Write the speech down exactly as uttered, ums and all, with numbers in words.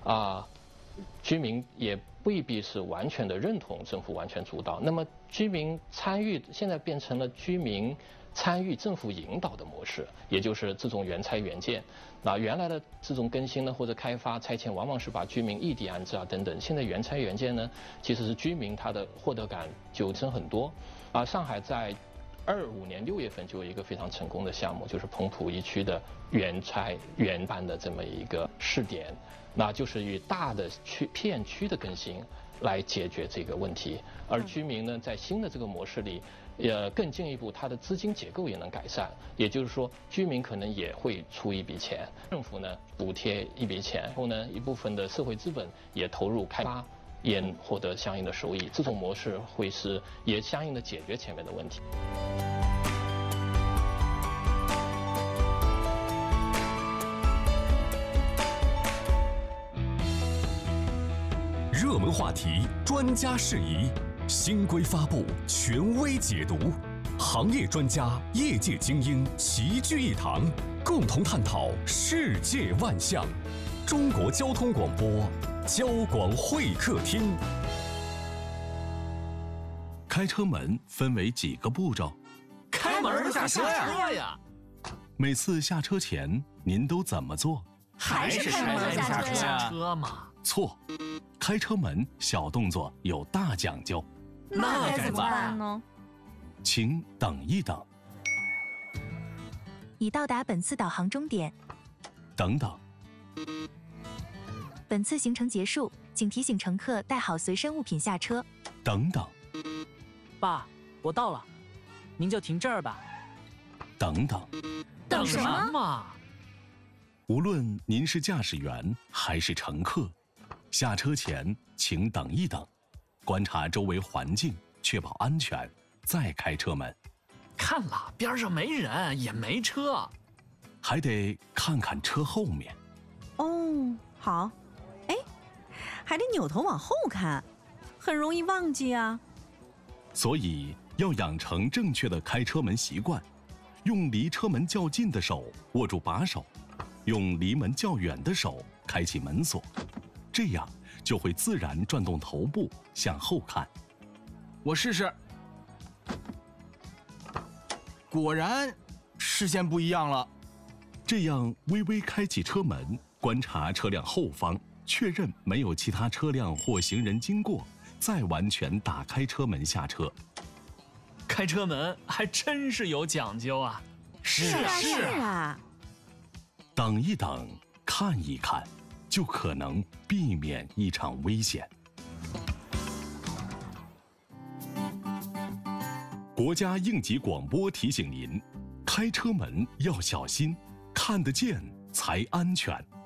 啊、居民也未必是完全的认同政府完全主导。那么居民参与现在变成了居民参与政府引导的模式，也就是这种原拆原建。那原来的这种更新呢或者开发拆迁，往往是把居民异地安置啊等等。现在原拆原建呢，其实是居民他的获得感就增很多。啊，上海在二五年六月份就有一个非常成功的项目，就是彭浦一区的原拆原办的这么一个试点，那就是以大的区片区的更新来解决这个问题。而居民呢，在新的这个模式里，呃，更进一步，它的资金结构也能改善。也就是说，居民可能也会出一笔钱，政府呢补贴一笔钱，然后呢一部分的社会资本也投入开发，也获得相应的收益。这种模式会是也相应的解决前面的问题。 热门话题，专家释疑，新规发布，权威解读，行业专家、业界精英齐聚一堂，共同探讨世界万象。中国交通广播，交广会客厅。 开车门分为几个步骤？ 开门下车呀！ 每次下车前，您都怎么做？ 还是开门下车呀？车嘛。 错，开车门小动作有大讲究。 那该怎么办呢？ 请等一等。 已到达本次导航终点。 等等。 本次行程结束，请提醒乘客带好随身物品下车。 等等。 爸，我到了，您就停这儿吧。 等等。 等什么嘛？ 无论您是驾驶员还是乘客，下车前请等一等，观察周围环境，确保安全，再开车门。 看了，边上没人，也没车， 还得看看车后面。 哦，好。哎，还得扭头往后看，很容易忘记啊。 所以要养成正确的开车门习惯，用离车门较近的手握住把手，用离门较远的手开启门锁，这样就会自然转动头部向后看。 我试试，果然视线不一样了。 这样微微开启车门，观察车辆后方，确认没有其他车辆或行人经过，再完全打开车门下车。 开车门还真是有讲究啊！ 是啊是啊。 等一等，看一看，就可能避免一场危险。国家应急广播提醒您：开车门要小心，看得见才安全。